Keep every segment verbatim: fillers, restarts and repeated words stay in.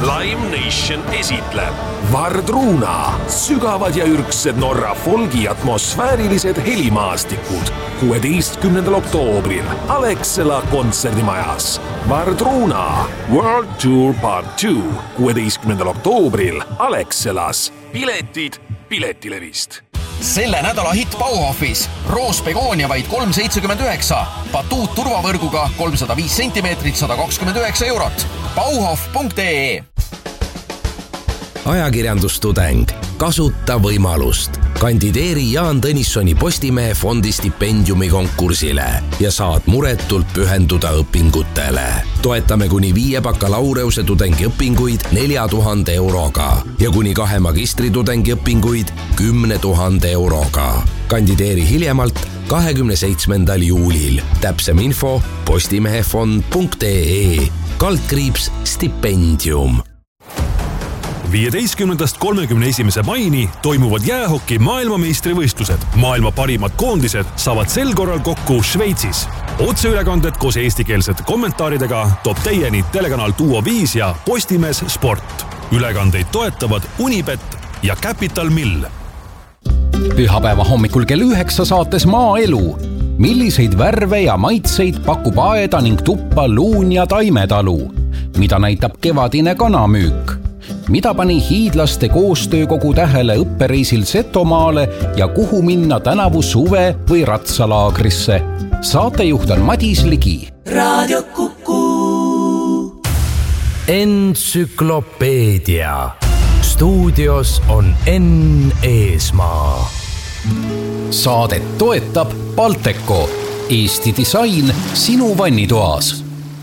Lime Nation esitleb Vardruna, sügavad ja ürgsed Norra folgi atmosfäärilised helimaastikud kuueteistkümnendal oktoobril Alexela kontserdimajas. Vardruna World Tour Part two kuueteistkümnendal oktoobril Alexelas. Piletid Piletilevist. Selle nädala hitt Bauhofis. Roos Begonia vaid kolm seitsekümmend üheksa. Batuut turvavõrguga kolmsada viis sentimeetrit, sada kakskümmend üheksa eurot. Bauhof punkt ee. Ajakirjandustudeng. Kasuta võimalust. Kandideeri Jaan Tõnissoni Postimehe fondi stipendiumi konkursile ja saad muretult pühenduda õpingutele. Toetame kuni viie bakalaureuse tudengi õpinguid nelja tuhande euroga ja kuni kahe magistritudengi õpinguid kümne tuhande euroga. Kandideeri hiljemalt kahekümne seitsmendal juulil. Täpsem info postimehefond punkt ee. Kaldkriips stipendium. viieteistkümnendast kolmekümne esimese maini toimuvad jäähoki maailmameistrivõistlused. Maailma parimad koondised saavad sel korral kokku Šveitsis. Otseülekanded koos eestikeelsete kommentaaridega toob teieni telekanal Duo viis ja Postimees Sport. Ülekandeid toetavad Unibet ja Capital Mill. Pühapäeva hommikul kell üheksa saates Maaelu. Milliseid värve ja maitseid pakub aeda ning tuppa luun ja taimetalu? Mida näitab kevadine kanamüük? Mida pani hiidlaste koostöökogu tähele õppereisil Setomaale ja kuhu minna tänavu suve või ratsalaagrisse? Saatejuht on Madis Ligi. Raadio Kuku. Entsüklopeedia. Stuudios on Enn Eesmaa. Saadet toetab Balteco. Eesti disain sinu vannitoas.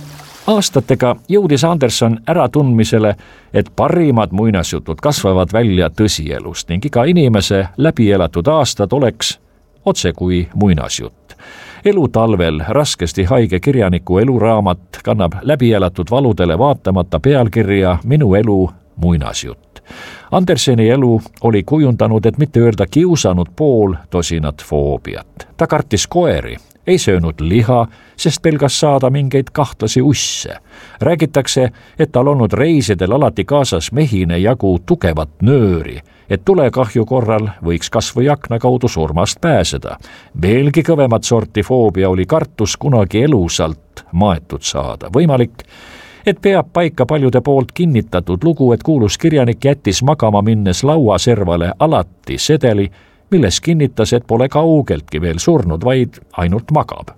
Aastatega jõudis Anderson äratundmisele, et parimad muinasjutud kasvavad välja tõsielust ning iga inimese läbielatud aastad oleks otse kui muinasjutt. Elu talvel raskesti haige kirjaniku eluraamat kannab läbielatud valudele vaatamata pealkirja Minu elu muinasjutt. Anderseni elu oli kujundanud, et mitte öelda kiusanud pool tosinat foobiat. Ta kartis koeri, ei söönud liha, sest pelgas saada mingeid kahtlasi usse. Räägitakse, et tal olnud reisidel alati kaasas mehine jagu tugevat nööri, et tulekahju korral võiks kas või akna kaudu surmast pääseda. Veelgi kõvemat sorti foobia oli kartus kunagi elusalt maetud saada. Võimalik, et peab paika paljude poolt kinnitatud lugu, et kuulus kirjanik jättis magama minnes lauaservale alati sedeli, milles kinnitas, et pole kaugeltki veel surnud, vaid ainult magab.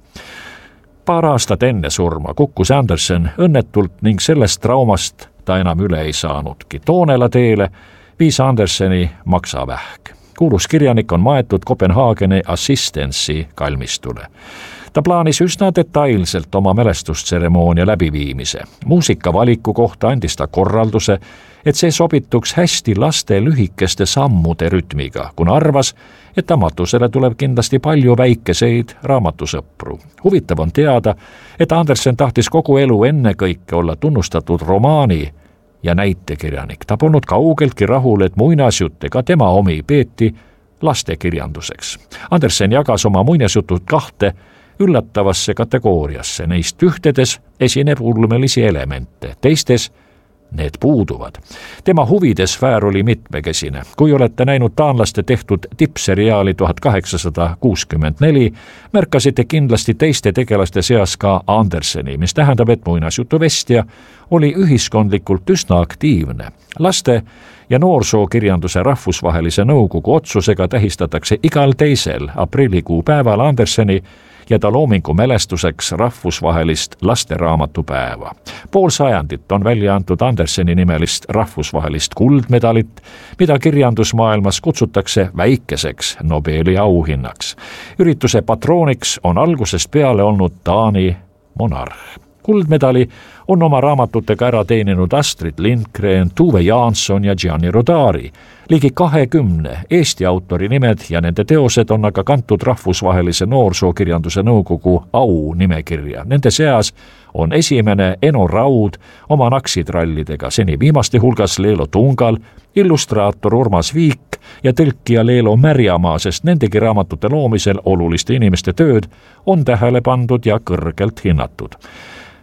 Paar aastat enne surma kukkus Anderson õnnetult ning sellest traumast ta enam üle ei saanudki. Toonela teele viis Andersoni maksavähk. Kuulus kirjanik on maetud Kopenhaageni Assistensi kalmistule. Ta plaanis üsna detailselt oma mälestustseremoonia läbiviimise. Muusika valiku kohta andis ta korralduse, et see sobituks hästi laste lühikeste sammude rütmiga, kuna arvas, et ta matusele tuleb kindlasti palju väikeseid raamatusõpru. Huvitav on teada, et Anderson tahtis kogu elu ennekõike olla tunnustatud romaani ja näitekirjanik. Ta polnud kaugeltki rahul, et muinasjutt ega tema omi peeti lastekirjanduseks. Anderson jagas oma muinasjutud kahte üllatavasse kategooriasse. Neist ühtedes esineb ulmelisi elemente, teistes need puuduvad. Tema huvide sfäär oli mitmekesine. Kui olete näinud taanlaste tehtud tippseriaali tuhat kaheksasada kuuskümmend neli, märkasite kindlasti teiste tegelaste seas ka Anderseni, mis tähendab, et muinasjutuvestja oli ühiskondlikult üsna aktiivne. Laste ja noorsookirjanduse rahvusvahelise nõukogu otsusega tähistatakse igal teisel aprillikuu päeval Anderseni ja ta loomingu mälestuseks rahvusvahelist lasteraamatupäeva. Pool sajandit on välja antud Anderseni nimelist rahvusvahelist kuldmedalit, mida kirjandusmaailmas kutsutakse väikeseks Nobeli auhinnaks. Ürituse patrooniks on algusest peale olnud Taani monarh. Kuldmedali on oma raamatutega ära teeninud Astrid Lindgren, Tuve Jansson ja Gianni Rodari. Ligi kahekümne Eesti autori nimed ja nende teosed on aga kantud rahvusvahelise noorsookirjanduse nõukogu au nimekirja. Nende seas on esimene Eno Raud oma naksitrallidega, seni viimaste hulgas Leelo Tungal, illustraator Urmas Viik ja tõlkija Leelo Märjamaa, sest nendegi raamatute loomisel oluliste inimeste tööd on tähele pandud ja kõrgelt hinnatud.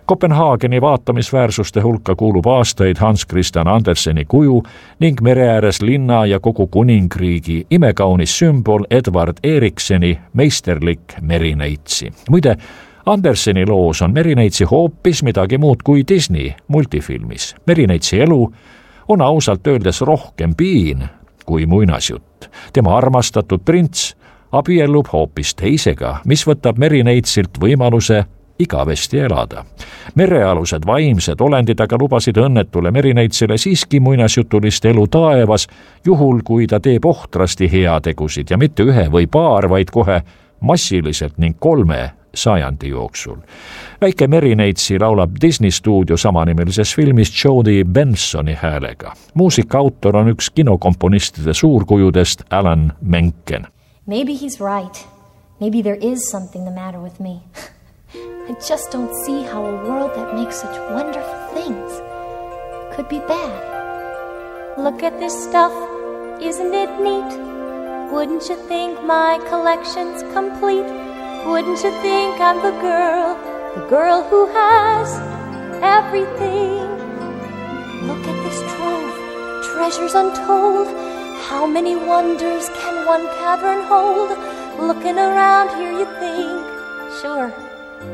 Kopenhaageni vaatamisväärsuste hulka kuulub aastaid Hans Christian Anderseni kuju ning mereääres linna ja kogu kuningriigi imekaunis sümbol Edward Erikseni meisterlik merineitsi. Muide, Anderseni loos on merineitsi hoopis midagi muud kui Disney multifilmis. Merineitsi elu on ausalt öeldes rohkem piin kui muinasjutt. Tema armastatud prints abiellub hoopis teisega, mis võtab merineitsilt võimaluse igavesti elada. Merealused vaimsed olendid aga lubasid õnnetule merineitsile siiski muinasjutulist elu taevas, juhul kui ta teeb ohtrasti heategusid ja mitte ühe või paar, vaid kohe massiliselt ning kolme sajandi jooksul. Väike merineitsi laulab Disney stuudio samanimelises filmis Jodie Bensoni häälega. Muusika autor on üks kinokomponistide suurkujudest Alan Menken. Maybe he's right. Maybe there is something the matter with me. I just don't see how a world that makes such wonderful things could be bad. Look at this stuff, isn't it neat? Wouldn't you think my collection's complete? Wouldn't you think I'm the girl, the girl who has everything? Look at this trove, treasures untold. How many wonders can one cavern hold? Looking around here you think, sure,